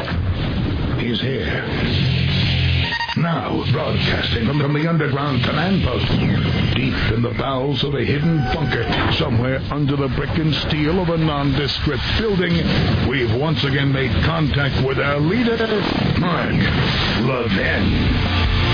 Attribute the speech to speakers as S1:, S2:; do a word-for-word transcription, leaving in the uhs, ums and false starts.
S1: He's here. Now, broadcasting from, from the underground command post, deep in the bowels of a hidden bunker, somewhere under the brick and steel of a nondescript building, we've once again made contact with our leader, Mark Levin.